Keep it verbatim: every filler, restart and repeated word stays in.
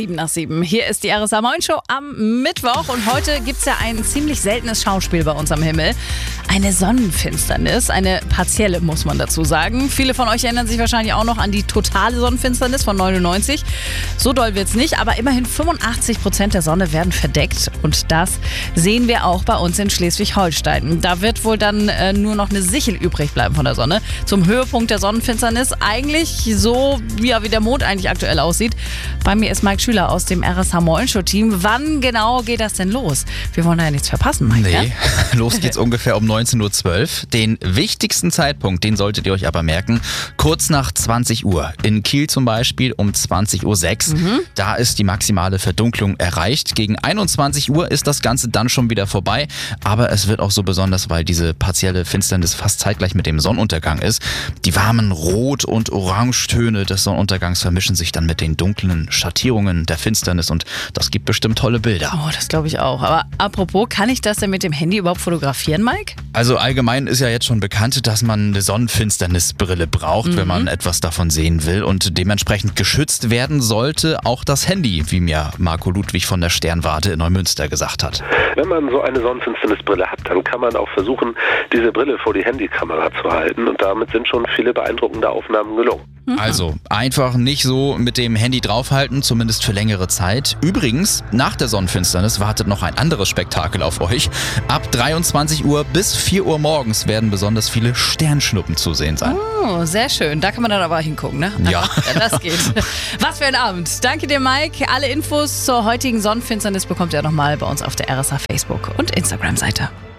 sieben nach sieben. Hier ist die R S A Moin Show am Mittwoch und heute gibt es ja ein ziemlich seltenes Schauspiel bei uns am Himmel. Eine Sonnenfinsternis, eine partielle, muss man dazu sagen. Viele von euch erinnern sich wahrscheinlich auch noch an die totale Sonnenfinsternis von neunundneunzig. So doll wird's nicht, aber immerhin fünfundachtzig Prozent der Sonne werden verdeckt und das sehen wir auch bei uns in Schleswig-Holstein. Da wird wohl dann äh, nur noch eine Sichel übrig bleiben von der Sonne. Zum Höhepunkt der Sonnenfinsternis eigentlich so, ja, wie der Mond eigentlich aktuell aussieht. Bei mir ist Mike Schüler aus dem R S A Moin Show Team. Wann genau geht das denn los? Wir wollen da ja nichts verpassen, Mike. Nee, ja? Los geht's ungefähr um neunzehn Uhr zwölf. Den wichtigsten Zeitpunkt, den solltet ihr euch aber merken, kurz nach zwanzig Uhr. In Kiel zum Beispiel um zwanzig Uhr sechs. Mhm. Da ist die maximale Verdunklung erreicht. Gegen einundzwanzig Uhr ist das Ganze dann schon wieder vorbei. Aber es wird auch so besonders, weil diese partielle Finsternis fast zeitgleich mit dem Sonnenuntergang ist. Die warmen Rot- und Orangetöne des Sonnenuntergangs vermischen sich dann mit den dunklen Schattierungen der Finsternis und das gibt bestimmt tolle Bilder. Oh, das glaube ich auch. Aber apropos, kann ich das denn mit dem Handy überhaupt fotografieren, Mike? Also allgemein ist ja jetzt schon bekannt, dass man eine Sonnenfinsternisbrille braucht, mhm. wenn man etwas davon sehen will und dementsprechend geschützt werden sollte auch das Handy, wie mir Marco Ludwig von der Sternwarte in Neumünster gesagt hat. Wenn man so eine Sonnenfinsternisbrille hat, dann kann man auch versuchen, diese Brille vor die Handykamera zu halten und damit sind schon viele beeindruckende Aufnahmen gelungen. Also einfach nicht so mit dem Handy draufhalten, zumindest für längere Zeit. Übrigens, nach der Sonnenfinsternis wartet noch ein anderes Spektakel auf euch. Ab dreiundzwanzig Uhr bis vier Uhr morgens werden besonders viele Sternschnuppen zu sehen sein. Oh, sehr schön. Da kann man dann aber hingucken, ne? Ja. Ja, das geht. Was für ein Abend. Danke dir, Mike. Alle Infos zur heutigen Sonnenfinsternis bekommt ihr nochmal bei uns auf der R S A Facebook- und Instagram-Seite.